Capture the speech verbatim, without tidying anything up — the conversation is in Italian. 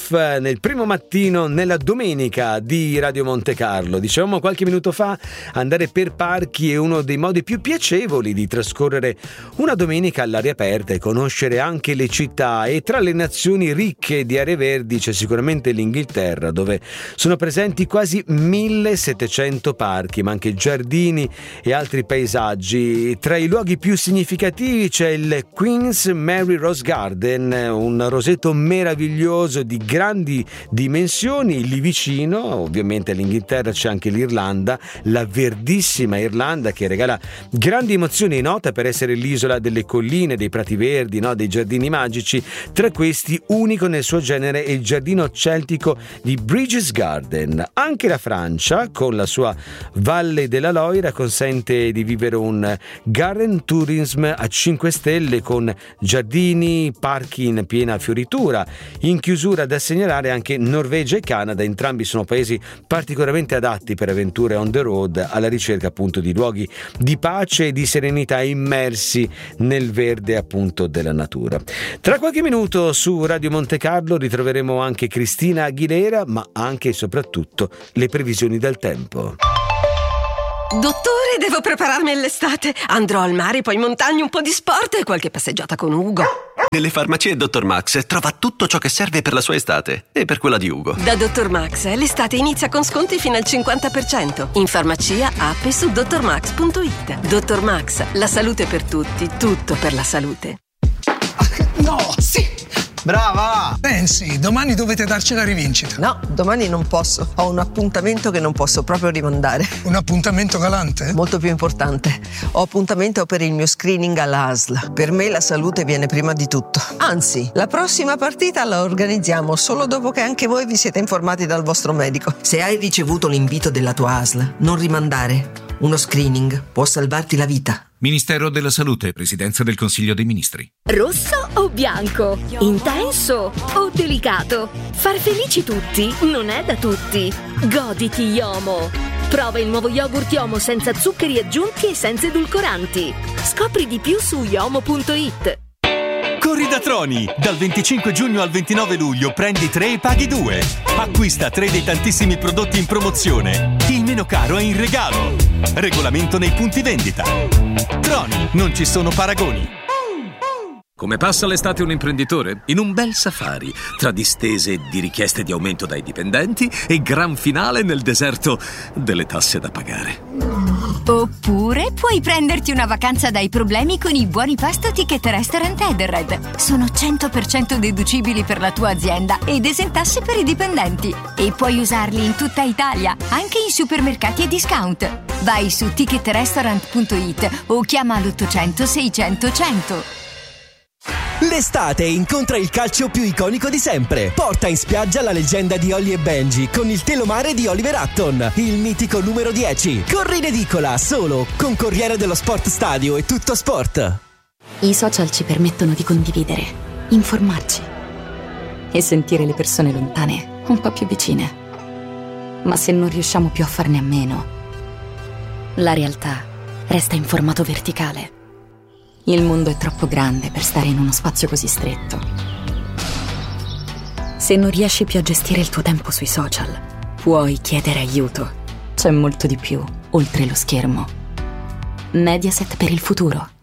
Off nel primo mattino nella domenica di Radio Monte Carlo. Dicevamo qualche minuto fa, andare per parchi è uno dei modi più piacevoli di trascorrere una domenica all'aria aperta e conoscere anche le città, e tra le nazioni ricche di aree verdi c'è sicuramente l'Inghilterra, dove sono presenti quasi millesettecento parchi, ma anche giardini e altri paesaggi. Tra i luoghi più significativi c'è il Queen's Mary Rose Garden, un roseto meraviglioso di grandi dimensioni. Lì vicino, ovviamente all'Inghilterra, c'è anche l'Irlanda, la verdissima Irlanda, che regala grandi emozioni, nota per essere l'isola delle colline, dei prati verdi, no? Dei giardini magici. Tra questi, unico nel suo genere è il giardino celtico di Bridges Garden. Anche la Francia, con la sua Valle della Loira, consente di vivere un garden tourism a cinque stelle con giardini, parchi in piena fioritura. In chiusura da segnalare anche Norvegia e Canada, entrambi sono paesi particolarmente adatti per avventure on the road, alla ricerca appunto di luoghi di pace e di serenità immersi nel verde appunto della natura. Tra qualche minuto su Radio Monte Carlo ritroveremo anche Cristina Aguilera, ma anche e soprattutto le previsioni del tempo. Dottore, devo prepararmi all'estate. Andrò al mare, poi in montagna, un po' di sport e qualche passeggiata con Ugo. Nelle farmacie dottor Max trova tutto ciò che serve per la sua estate e per quella di Ugo. Da dottor Max l'estate inizia con sconti fino al cinquanta per cento. In farmacia, app e su dottor max punto it. dottor Max, la salute per tutti, tutto per la salute. No, sì! Brava! Pensi, domani dovete darci la rivincita. No, domani non posso. Ho un appuntamento che non posso proprio rimandare. Un appuntamento galante? Molto più importante. Ho appuntamento per il mio screening all'A S L. Per me la salute viene prima di tutto. Anzi, la prossima partita la organizziamo solo dopo che anche voi vi siete informati dal vostro medico. Se hai ricevuto l'invito della tua A S L, non rimandare. Uno screening può salvarti la vita. Ministero della Salute, Presidenza del Consiglio dei Ministri. Rosso o bianco? Intenso o delicato? Far felici tutti non è da tutti. Goditi Yomo. Prova il nuovo yogurt Yomo senza zuccheri aggiunti e senza edulcoranti. Scopri di più su yomo punto it. Corri da Troni! Dal venticinque giugno al ventinove luglio prendi tre e paghi due. Acquista tre dei tantissimi prodotti in promozione. Il meno caro è in regalo. Regolamento nei punti vendita. Troni, non ci sono paragoni. Come passa l'estate un imprenditore? In un bel safari, tra distese di richieste di aumento dai dipendenti e gran finale nel deserto delle tasse da pagare. Oppure puoi prenderti una vacanza dai problemi con i buoni pasto Ticket Restaurant Edenred. Sono cento per cento deducibili per la tua azienda ed esentasse per i dipendenti. E puoi usarli in tutta Italia, anche in supermercati e discount. Vai su ticket restaurant punto it o chiama l'ottocento seicento cento. L'estate incontra il calcio più iconico di sempre. Porta in spiaggia la leggenda di Holly e Benji con il telomare di Oliver Hutton, il mitico numero dieci. Corri in edicola solo con Corriere dello Sport Stadio e Tutto Sport. I social ci permettono di condividere, informarci e sentire le persone lontane un po' più vicine. Ma se non riusciamo più a farne a meno, la realtà resta in formato verticale. Il mondo è troppo grande per stare in uno spazio così stretto. Se non riesci più a gestire il tuo tempo sui social, puoi chiedere aiuto. C'è molto di più oltre lo schermo. Mediaset per il futuro.